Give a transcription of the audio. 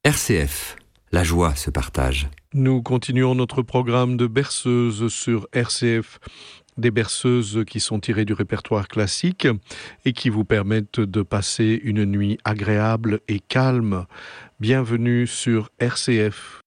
RCF, la joie se partage. Nous continuons notre programme de berceuses sur RCF, des berceuses qui sont tirées du répertoire classique et qui vous permettent de passer une nuit agréable et calme. Bienvenue sur RCF.